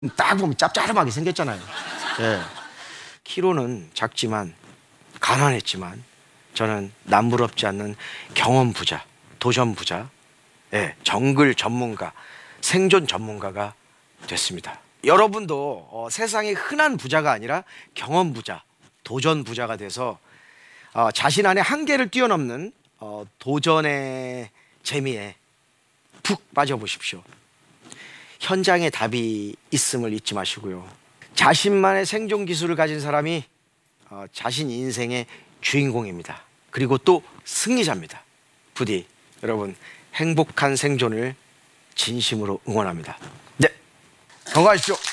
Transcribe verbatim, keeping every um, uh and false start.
딱 보면 짭짤하게 생겼잖아요. 예. 키로는 작지만 가난했지만 저는 남부럽지 않는 경험 부자, 도전 부자, 예, 정글 전문가, 생존 전문가가 됐습니다. 여러분도 어, 세상에 흔한 부자가 아니라 경험 부자, 도전 부자가 돼서 어, 자신 안에 한계를 뛰어넘는 어, 도전의 재미에 푹 빠져보십시오. 현장에 답이 있음을 잊지 마시고요. 자신만의 생존 기술을 가진 사람이 어, 자신 인생의 주인공입니다. 그리고 또 승리자입니다. 부디 여러분 행복한 생존을 진심으로 응원합니다. 네, 건강하십시오.